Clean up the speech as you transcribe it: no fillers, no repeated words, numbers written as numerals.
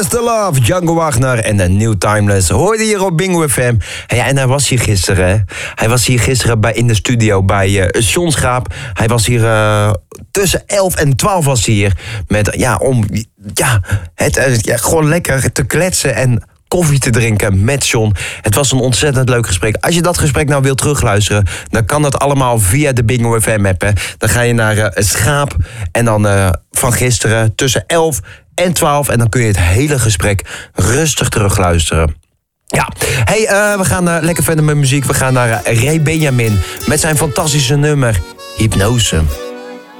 Just the Love, Django Wagner en een New Timeless. Hoorde hier op Bingo FM. Ja, en hij was hier gisteren, hè. Hij was hier gisteren in de studio bij John Schaap. Hij was hier tussen 11 en 12 was hij hier. Gewoon lekker te kletsen en koffie te drinken met John. Het was een ontzettend leuk gesprek. Als je dat gesprek nou wilt terugluisteren, dan kan dat allemaal via de Bingo FM app. Hè. Dan ga je naar Schaap en dan van gisteren tussen 11 en 12... en dan kun je het hele gesprek rustig terugluisteren. Ja, we gaan lekker verder met muziek. We gaan naar Ray Benjamin met zijn fantastische nummer Hypnose.